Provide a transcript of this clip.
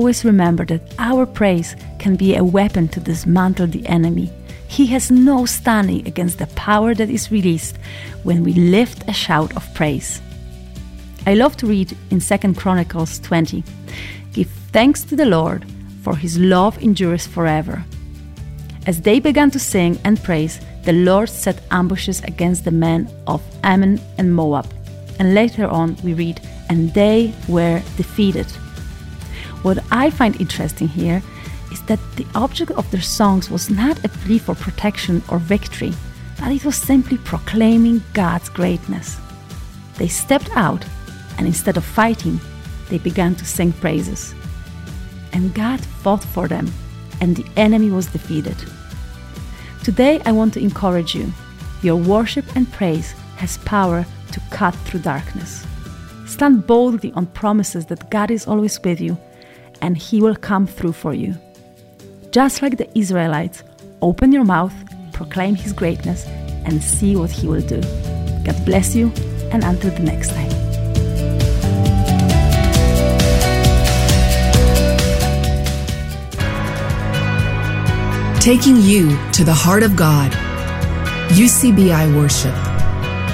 always remember that our praise can be a weapon to dismantle the enemy. He has no standing against the power that is released when we lift a shout of praise. I love to read in 2 Chronicles 20, "Give thanks to the Lord, for his love endures forever." As they began to sing and praise, the Lord set ambushes against the men of Ammon and Moab. And later on we read, "And they were defeated." What I find interesting here is that the object of their songs was not a plea for protection or victory, but it was simply proclaiming God's greatness. They stepped out, and instead of fighting, they began to sing praises. And God fought for them, and the enemy was defeated. Today I want to encourage you. Your worship and praise has power to cut through darkness. Stand boldly on promises that God is always with you, and he will come through for you. Just like the Israelites, open your mouth, proclaim his greatness, and see what he will do. God bless you, and until the next time. Taking you to the heart of God. UCBI Worship.